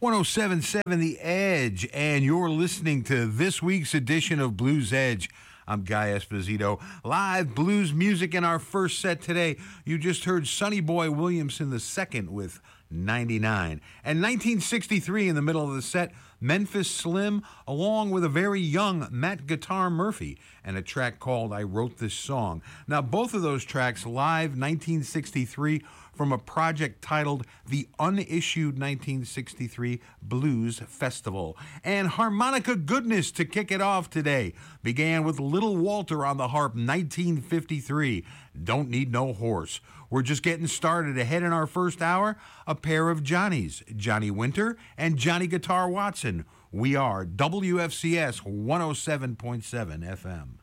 1077 The Edge, and you're listening to this week's edition of Blues Edge. I'm Guy Esposito. Live blues music in our first set today. You just heard Sonny Boy Williamson II with 99. And 1963 in the middle of the set, Memphis Slim, along with a very young Matt Guitar Murphy, and a track called I Wrote This Song. Now, both of those tracks live 1963 from a project titled The Unissued 1963 Blues Festival. And harmonica goodness to kick it off today began with Little Walter on the harp, 1953. Don't Need No Horse. We're just getting started. Ahead in our first hour, a pair of Johnnies, Johnny Winter and Johnny Guitar Watson. We are WFCS 107.7 FM.